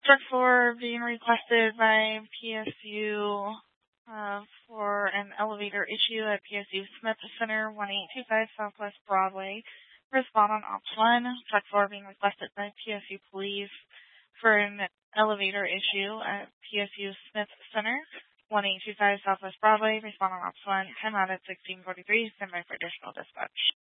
Truck 4 being requested by PSU for an elevator issue at PSU Smith Center, 1825 Southwest Broadway. Respond on Ops 1. Truck 4 being requested by PSU Police for an elevator issue at PSU Smith Center, 1825 Southwest Broadway. Respond on Ops 1. Time out at 16:43. Stand by for additional dispatch.